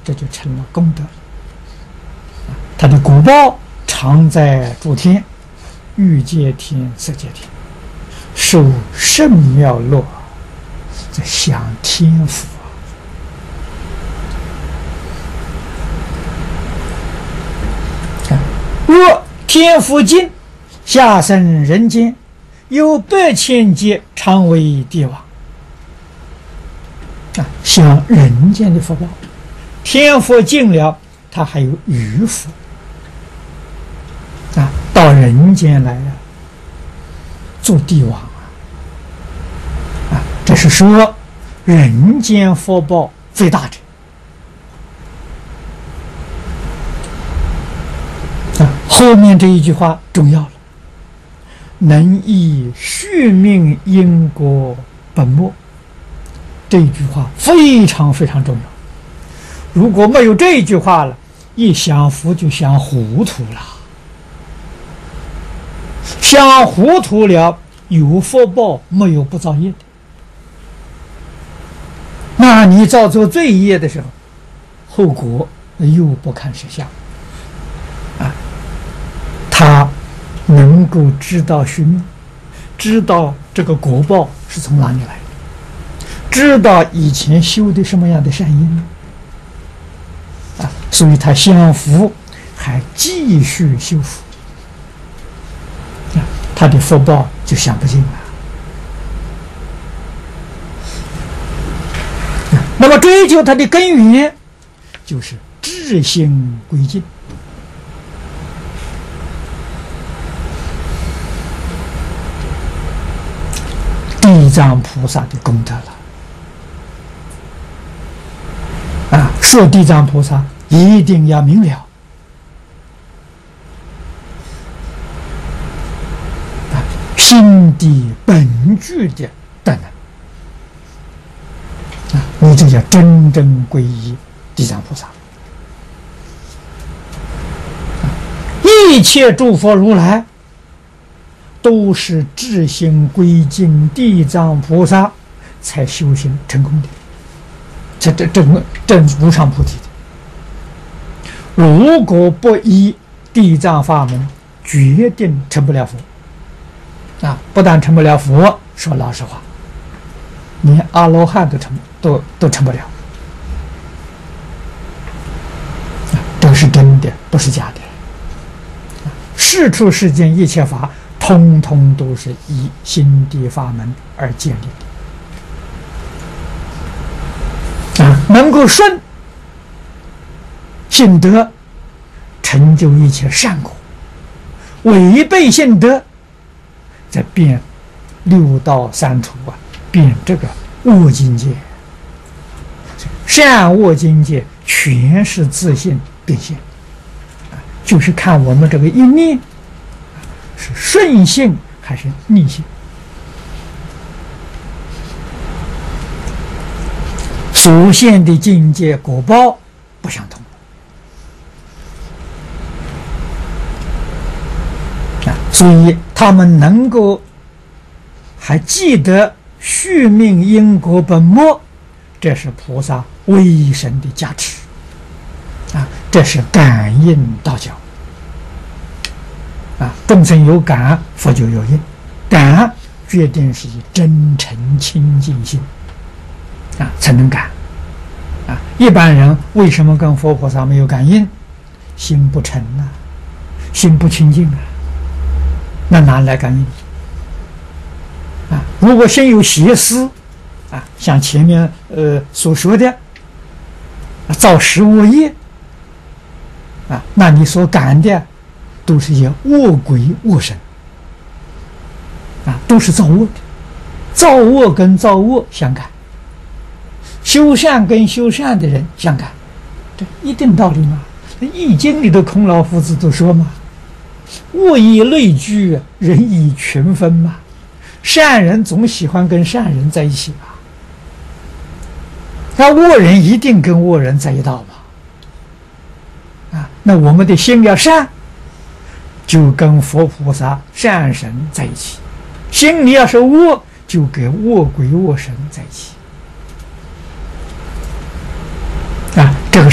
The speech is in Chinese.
这就成了功德。他的果报常在诸天、欲界天、色界天，受甚妙乐，在享天福啊！若天福尽，下生人间，有8,000劫常为帝王啊！享人间的福报，天福尽了，他还有余福啊，到人间来了，做帝王啊！这是说人间福报最大者啊。后面这一句话重要了，能以续命因果本末，这一句话非常非常重要。如果没有这一句话了，一享福就享糊涂了，享糊涂了，有福报没有不造业的。那你造作罪业的时候，后果又不堪设想啊！他能够知道续命，知道这个果报是从哪里来的，知道以前修的什么样的善因呢？啊，所以他享福还继续修福啊，他的福报就享不尽了。那么追求它的根源就是至心归尽。地藏菩萨的功德了啊！说地藏菩萨一定要明了啊，心地本具的德能。你这叫真正皈依地藏菩萨。一切诸佛如来都是至心归敬地藏菩萨才修行成功的，这无上菩提的。如果不依地藏法门，决定成不了佛啊！不但成不了佛，说老实话，连阿罗汉都成不了，这是真的，不是假的。世出世间一切法，通通都是以心地法门而建立的啊！能够顺信德，成就一切善果；违背信德，再变六道三途啊，变这个恶境界。善恶境界全是自性变现，就是看我们这个一念是顺性还是逆性。所现的境界果报不相同所以他们能够还记得续命因果本末，这是菩萨威神的加持啊！这是感应道教啊！众生有感，佛就有应。感决定是以真诚清净心啊才能感啊！一般人为什么跟佛菩萨没有感应？心不诚啊，心不清净啊，那哪来感应啊？如果心有邪思啊，像前面所说的造十恶业啊，那你所感的都是些恶鬼恶神啊，都是造恶的。造恶跟造恶相感，修善跟修善的人相感，这一定道理嘛。易经里的孔老夫子都说嘛，物以类聚，人以群分嘛。善人总喜欢跟善人在一起嘛，那恶人一定跟恶人在一道嘛。啊，那我们的心要善，就跟佛菩萨善神在一起；心里要是恶，就跟恶鬼恶神在一起。